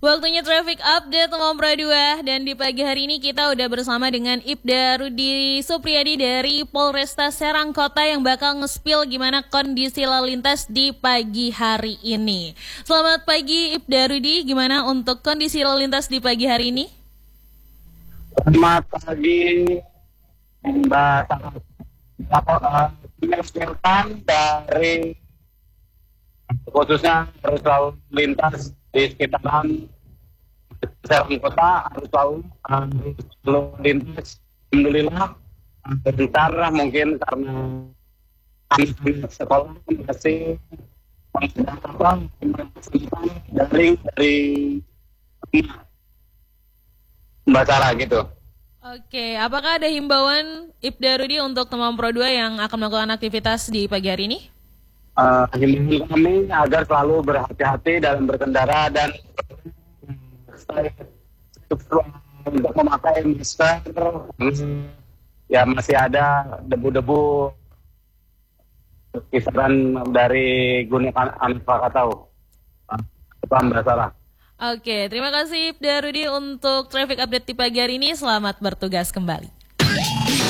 Waktunya traffic update Ngompra 2 dan di pagi hari ini kita udah bersama dengan Ibda Rudi Supriyadi dari Polresta Serang Kota yang bakal nge-spill gimana kondisi lalu lintas di pagi hari ini. Selamat pagi Ibda Rudi, gimana untuk kondisi lalu lintas di pagi hari ini? Selamat pagi Mbak menyampaikan dari khususnya arus lalu lintas di sekitaran Serang Kota, arus lalu lintas alhamdulillah bentar mungkin karena anak sekolah masih dari Mbak Sarah gitu. Oke, apakah ada himbauan Ibda Rudi untuk teman Pro 2 yang akan melakukan aktivitas di pagi hari ini? Himbauan kami agar selalu berhati-hati dalam berkendara dan untuk memakai masker. Ya masih ada debu-debu kisaran dari Gunung Anak Krakatau. Mbak Sarah. Oke, terima kasih Ibda Rudi untuk traffic update di pagi hari ini. Selamat bertugas kembali.